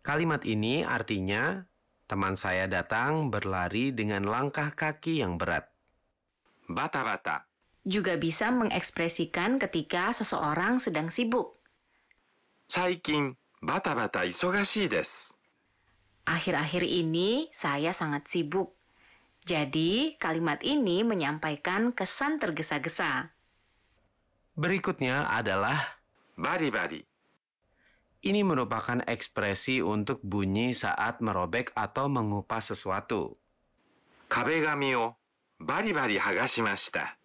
Kalimat ini artinya teman saya datang berlari dengan langkah kaki yang berat. バタバタ、 Juga bisa mengekspresikan ketika seseorang sedang sibuk. 最近バタバタ忙しいです。 Akhir-akhir ini saya sangat sibuk. Jadi, kalimat ini menyampaikan kesan tergesa-gesa. Berikutnya adalah バリバリ、 ini merupakan ekspresi untuk bunyi saat merobek atau mengupas sesuatu. 壁紙をバリバリ剥がしました。